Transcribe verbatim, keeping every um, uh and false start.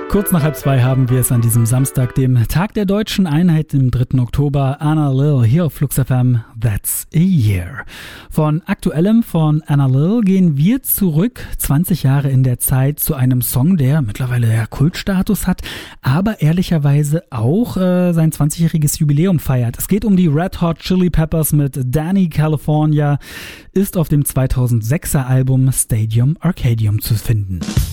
Kurz nach halb zwei haben wir es an diesem Samstag, dem Tag der deutschen Einheit, im dritten Oktober. Anna Lil hier auf Flux F M, That's a Year. Von Aktuellem von Anna Lil gehen wir zurück, zwanzig Jahre in der Zeit, zu einem Song, der mittlerweile ja Kultstatus hat, aber ehrlicherweise auch äh, sein zwanzigjähriges Jubiläum feiert. Es geht um die Red Hot Chili Peppers mit Danny California, ist auf dem zweitausendsechser Album Stadium Arcadium zu finden.